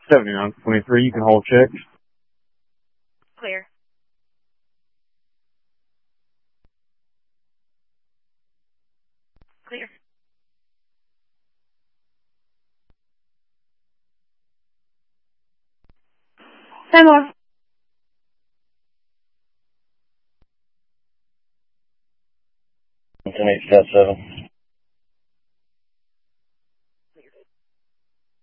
7923, you can hold check. Clear. Clear. Send more. 10-8, 7.